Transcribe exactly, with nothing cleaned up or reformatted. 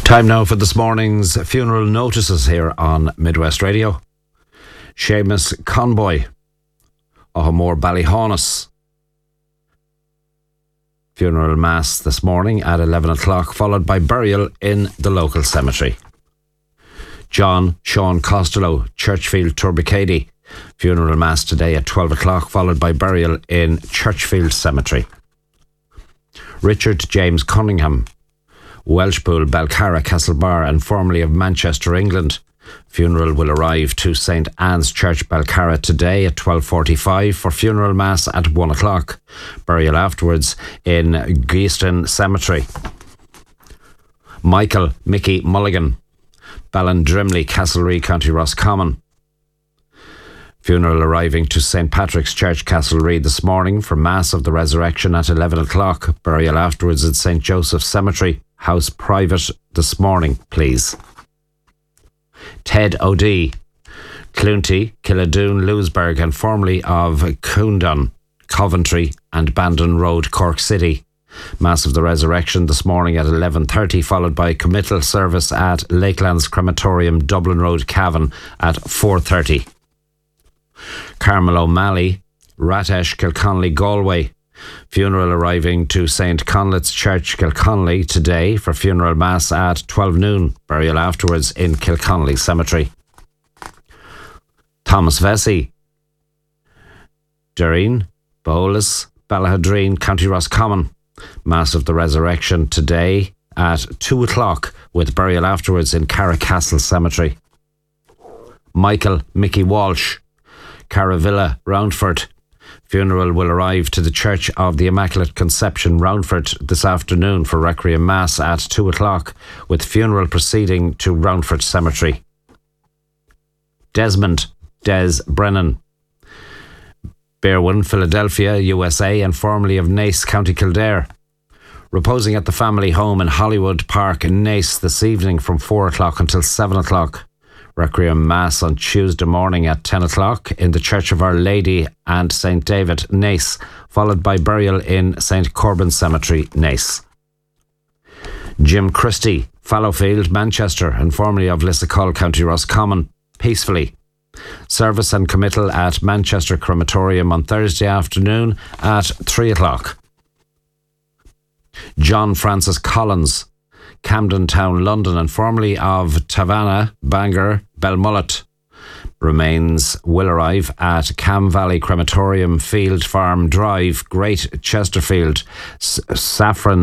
Time now for this morning's funeral notices here on Midwest Radio. Seamus Conboy, O'Hamore Ballyhaunis. Funeral mass this morning at eleven o'clock, followed by burial in the local cemetery. John Sean Costello, Churchfield Turbicady. Funeral mass today at twelve o'clock, followed by burial in Churchfield Cemetery. Richard James Cunningham, Welshpool, Balcarra, Castlebar, and formerly of Manchester, England. Funeral will arrive to Saint Anne's Church, Balcarra today at twelve forty-five for funeral mass at one o'clock. Burial afterwards in Geeston Cemetery. Michael Mickey Mulligan, Ballandrimley, Castlereagh, County Roscommon. Funeral arriving to Saint Patrick's Church, Castlereagh this morning for Mass of the Resurrection at eleven o'clock. Burial afterwards at Saint Joseph's Cemetery. House private this morning, please. Ted O'Dea, Cloonty, Killadoon, Lewisburg, and formerly of Coondon, Coventry, and Bandon Road, Cork City. Mass of the Resurrection this morning at eleven thirty, followed by committal service at Lakelands Crematorium, Dublin Road, Cavan at four thirty. Carmel O'Malley, Ratesh, Kilconnelly, Galway. Funeral arriving to Saint Conlet's Church, Kilconnelly today for funeral mass at twelve noon. Burial afterwards in Kilconnelly Cemetery. Thomas Vesey, Derreen, Bolas, Ballahadreen, County Roscommon. Mass of the Resurrection today at two o'clock with burial afterwards in Carracastle Cemetery. Michael Mickey Walsh, Caravilla, Roundford. Funeral will arrive to the Church of the Immaculate Conception, Roundford, this afternoon for Requiem Mass at two o'clock, with funeral proceeding to Roundford Cemetery. Desmond Des Brennan, Berwyn, Philadelphia, U S A, and formerly of Naas, County Kildare. Reposing at the family home in Hollywood Park in Naas this evening from four o'clock until seven o'clock. Requiem Mass on Tuesday morning at ten o'clock in the Church of Our Lady and Saint David, Naas, followed by burial in Saint Corbin Cemetery, Naas. Jim Christie, Fallowfield, Manchester, and formerly of Lissacull, County Roscommon, peacefully. Service and committal at Manchester Crematorium on Thursday afternoon at three o'clock. John Francis Collins, Camden Town, London, and formerly of Tavanna, Bangor, Belmullet. Remains will arrive at Cam Valley Crematorium, Field Farm Drive, Great Chesterfield. S- Saffron